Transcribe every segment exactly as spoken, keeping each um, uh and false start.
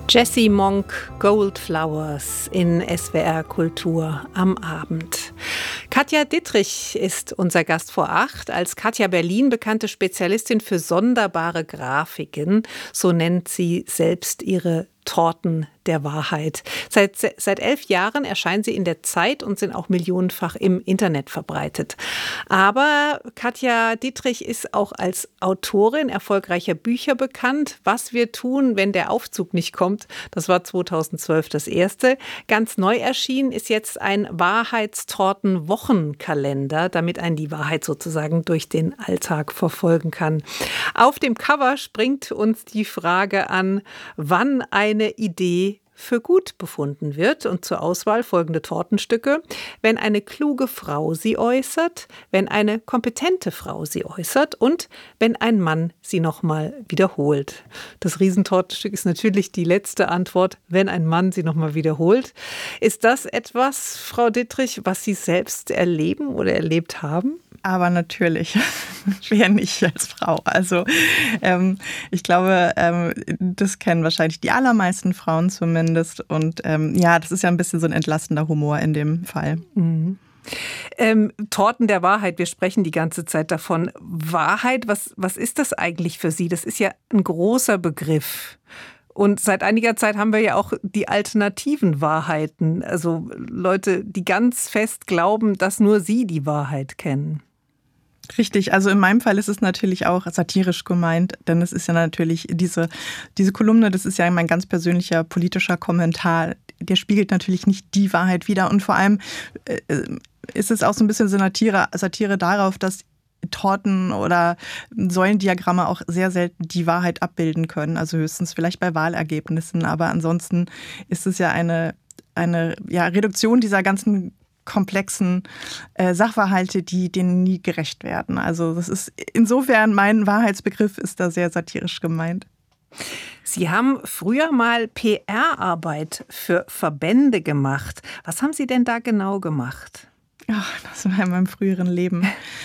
Jessie Monk, Goldflowers in S W R Kultur am Abend. Katja Dittrich ist unser Gast vor acht. Als Katja Berlin bekannte Spezialistin für sonderbare Grafiken. So nennt sie selbst ihre Torten der Wahrheit. Seit, seit elf Jahren erscheinen sie in der Zeit und sind auch millionenfach im Internet verbreitet. Aber Katja Dittrich ist auch als Autorin erfolgreicher Bücher bekannt. Was wir tun, wenn der Aufzug nicht kommt, das war zweitausendzwölf das erste. Ganz neu erschienen ist jetzt ein Wahrheitstorten-Wochenkalender, damit einen die Wahrheit sozusagen durch den Alltag verfolgen kann. Auf dem Cover springt uns die Frage an, wann eine Idee für gut befunden wird. Und zur Auswahl folgende Tortenstücke. Wenn eine kluge Frau sie äußert, wenn eine kompetente Frau sie äußert und wenn ein Mann sie nochmal wiederholt. Das Riesentortenstück ist natürlich die letzte Antwort, wenn ein Mann sie nochmal wiederholt. Ist das etwas, Frau Dittrich, was Sie selbst erleben oder erlebt haben? Aber natürlich, wer nicht als Frau. Also ähm, ich glaube, ähm, das kennen wahrscheinlich die allermeisten Frauen zumindest. Und ähm, ja, das ist ja ein bisschen so ein entlastender Humor in dem Fall. Mhm. Ähm, Torten der Wahrheit, wir sprechen die ganze Zeit davon. Wahrheit, was, was ist das eigentlich für Sie? Das ist ja ein großer Begriff. Und seit einiger Zeit haben wir ja auch die alternativen Wahrheiten. Also Leute, die ganz fest glauben, dass nur sie die Wahrheit kennen. Richtig, also in meinem Fall ist es natürlich auch satirisch gemeint, denn es ist ja natürlich diese, diese Kolumne, das ist ja mein ganz persönlicher politischer Kommentar, der spiegelt natürlich nicht die Wahrheit wider und vor allem äh, ist es auch so ein bisschen Satire, Satire darauf, dass Torten oder Säulendiagramme auch sehr selten die Wahrheit abbilden können, also höchstens vielleicht bei Wahlergebnissen, aber ansonsten ist es ja eine, eine ja, Reduktion dieser ganzen komplexen äh, Sachverhalte, die denen nie gerecht werden. Also das ist insofern, mein Wahrheitsbegriff ist da sehr satirisch gemeint. Sie haben früher mal P R-Arbeit für Verbände gemacht. Was haben Sie denn da genau gemacht? Ach, das war in meinem früheren Leben.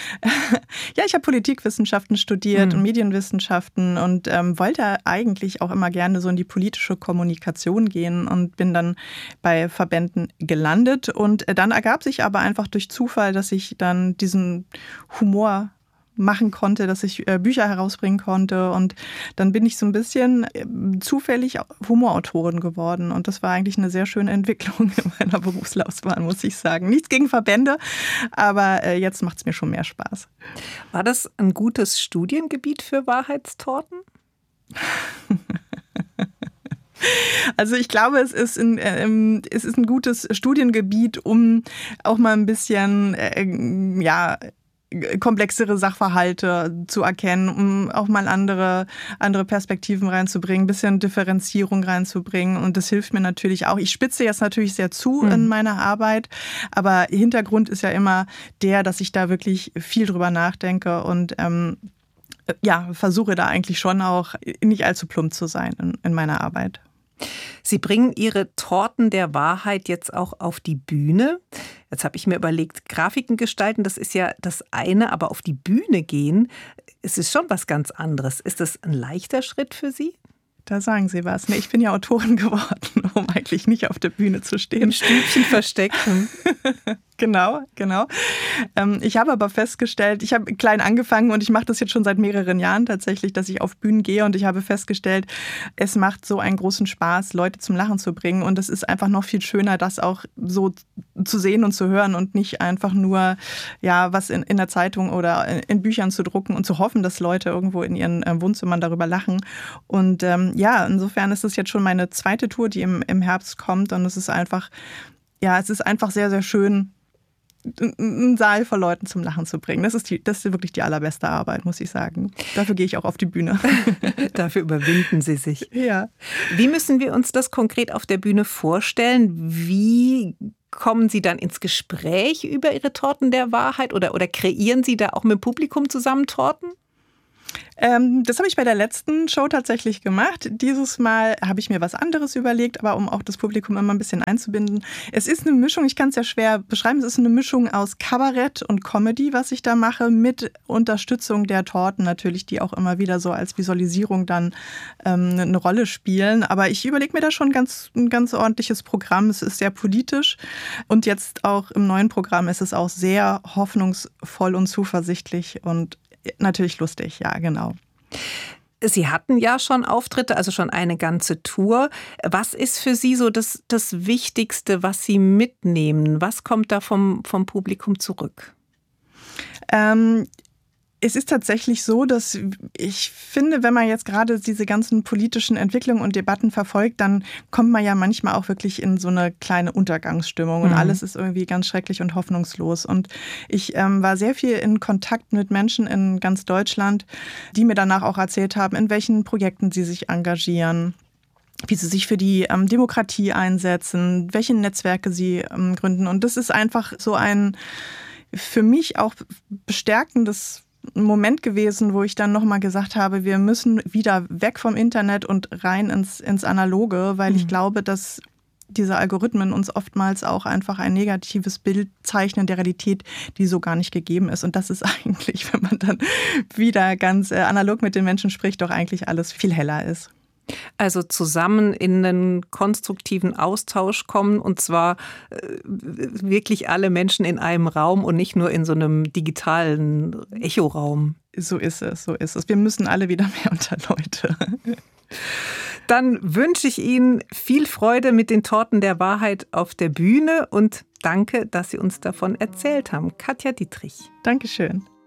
Ja, ich habe Politikwissenschaften studiert mhm. und Medienwissenschaften und ähm, wollte eigentlich auch immer gerne so in die politische Kommunikation gehen und bin dann bei Verbänden gelandet. Und dann ergab sich aber einfach durch Zufall, dass ich dann diesen Humor machen konnte, dass ich äh, Bücher herausbringen konnte und dann bin ich so ein bisschen äh, zufällig Humorautorin geworden und das war eigentlich eine sehr schöne Entwicklung in meiner Berufslaufbahn, muss ich sagen. Nichts gegen Verbände, aber äh, jetzt macht es mir schon mehr Spaß. War das ein gutes Studiengebiet für Wahrheitstorten? Also ich glaube, es ist ein, ähm, es ist ein gutes Studiengebiet, um auch mal ein bisschen, äh, ja, komplexere Sachverhalte zu erkennen, um auch mal andere, andere Perspektiven reinzubringen, ein bisschen Differenzierung reinzubringen. Und das hilft mir natürlich auch. Ich spitze jetzt natürlich sehr zu mhm. in meiner Arbeit, aber Hintergrund ist ja immer der, dass ich da wirklich viel drüber nachdenke und ähm, ja, versuche da eigentlich schon auch nicht allzu plump zu sein in, in meiner Arbeit. Sie bringen Ihre Torten der Wahrheit jetzt auch auf die Bühne. Jetzt habe ich mir überlegt, Grafiken gestalten, das ist ja das eine, aber auf die Bühne gehen, es ist schon was ganz anderes. Ist das ein leichter Schritt für Sie? Da sagen Sie was. Nee, ich bin ja Autorin geworden, um eigentlich nicht auf der Bühne zu stehen. Im Stübchen versteckt. Genau, genau. Ich habe aber festgestellt, ich habe klein angefangen und ich mache das jetzt schon seit mehreren Jahren tatsächlich, dass ich auf Bühnen gehe und ich habe festgestellt, es macht so einen großen Spaß, Leute zum Lachen zu bringen und es ist einfach noch viel schöner, das auch so zu sehen und zu hören und nicht einfach nur ja was in, in der Zeitung oder in Büchern zu drucken und zu hoffen, dass Leute irgendwo in ihren Wohnzimmern darüber lachen. Und ähm, ja, insofern ist es jetzt schon meine zweite Tour, die im, im Herbst kommt und es ist einfach, ja, es ist einfach sehr, sehr schön, einen Saal voll Leuten zum Lachen zu bringen. Das ist, die, das ist wirklich die allerbeste Arbeit, muss ich sagen. Dafür gehe ich auch auf die Bühne. Dafür überwinden Sie sich. Ja. Wie müssen wir uns das konkret auf der Bühne vorstellen? Wie kommen Sie dann ins Gespräch über Ihre Torten der Wahrheit oder, oder kreieren Sie da auch mit dem Publikum zusammen Torten? Ähm, das habe ich bei der letzten Show tatsächlich gemacht. Dieses Mal habe ich mir was anderes überlegt, aber um auch das Publikum immer ein bisschen einzubinden. Es ist eine Mischung, ich kann es ja schwer beschreiben, es ist eine Mischung aus Kabarett und Comedy, was ich da mache, mit Unterstützung der Torten natürlich, die auch immer wieder so als Visualisierung dann ähm, eine Rolle spielen. Aber ich überlege mir da schon ganz, ein ganz ordentliches Programm. Es ist sehr politisch und jetzt auch im neuen Programm ist es auch sehr hoffnungsvoll und zuversichtlich und natürlich lustig, ja, genau. Sie hatten ja schon Auftritte, also schon eine ganze Tour. Was ist für Sie so das, das Wichtigste, was Sie mitnehmen? Was kommt da vom, vom Publikum zurück? Ähm, Es ist tatsächlich so, dass ich finde, wenn man jetzt gerade diese ganzen politischen Entwicklungen und Debatten verfolgt, dann kommt man ja manchmal auch wirklich in so eine kleine Untergangsstimmung und mhm. alles ist irgendwie ganz schrecklich und hoffnungslos. Und ich ähm, war sehr viel in Kontakt mit Menschen in ganz Deutschland, die mir danach auch erzählt haben, in welchen Projekten sie sich engagieren, wie sie sich für die ähm, Demokratie einsetzen, welche Netzwerke sie ähm, gründen. Und das ist einfach so ein für mich auch bestärkendes Moment gewesen, wo ich dann nochmal gesagt habe, wir müssen wieder weg vom Internet und rein ins, ins Analoge, weil mhm. ich glaube, dass diese Algorithmen uns oftmals auch einfach ein negatives Bild zeichnen der Realität, die so gar nicht gegeben ist. Und das ist eigentlich, wenn man dann wieder ganz äh, analog mit den Menschen spricht, doch eigentlich alles viel heller ist. Also zusammen in einen konstruktiven Austausch kommen und zwar äh, wirklich alle Menschen in einem Raum und nicht nur in so einem digitalen Echoraum. So ist es, so ist es. Wir müssen alle wieder mehr unter Leute. Dann wünsche ich Ihnen viel Freude mit den Torten der Wahrheit auf der Bühne und danke, dass Sie uns davon erzählt haben. Katja Dittrich. Dankeschön.